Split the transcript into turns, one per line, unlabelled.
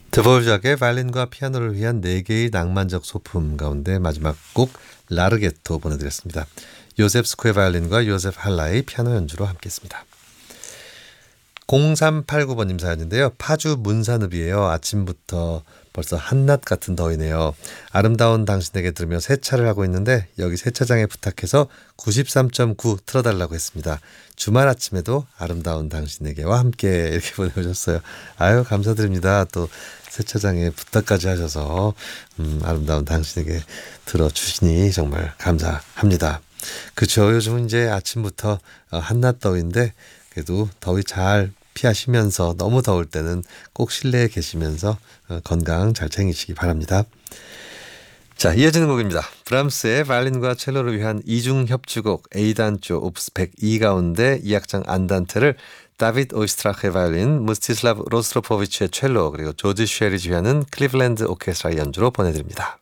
드보르작의 바이올린과 피아노를 위한 4개의 낭만적 소품 가운데 마지막 곡 라르게토 보내드렸습니다. 요셉 스코의 바이올린과 요셉 할라의 피아노 연주로 함께했습니다. 0389번님 사연인데요. 파주 문산읍이에요. 아침부터 벌써 한낮 같은 더위네요. 아름다운 당신에게 들으며 세차를 하고 있는데 여기 세차장에 부탁해서 93.9 틀어달라고 했습니다. 주말 아침에도 아름다운 당신에게와 함께 이렇게 보내주셨어요. 아유 감사드립니다. 또 세차장에 부탁까지 하셔서 아름다운 당신에게 들어주시니 정말 감사합니다. 그렇죠. 요즘은 이제 아침부터 한낮 더위인데 그래도 더위 잘 피하시면서 너무 더울 때는 꼭 실내에 계시면서 건강 잘 챙기시기 바랍니다. 자, 이어지는 곡입니다. 브람스의 바이올린과 첼로를 위한 이중 협주곡 A단조 옵스 102 가운데 2악장 안단테를 다비드 오이스트라크의 바이올린, 무스티슬라브 로스트로포비치의 첼로, 그리고 조지 쉐리 지휘하는 클리블랜드 오케스트라의 연주로 보내드립니다.